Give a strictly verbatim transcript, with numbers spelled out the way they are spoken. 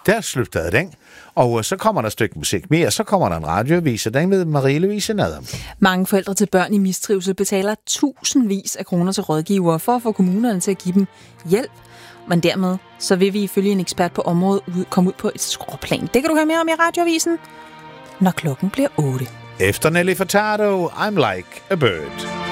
Der sluttede den. Og så kommer der et stykke musik mere, så kommer der en radioavis, og den ved Marie-Louise Nadder. Mange forældre til børn i mistrivsel betaler tusindvis af kroner til rådgivere for at få kommunerne til at give dem hjælp. Men dermed så vil vi ifølge en ekspert på området ud, komme ud på et skråplan. Det kan du høre mere om i radioavisen, når klokken bliver otte. Efter Nelly Furtado, I'm Like a Bird.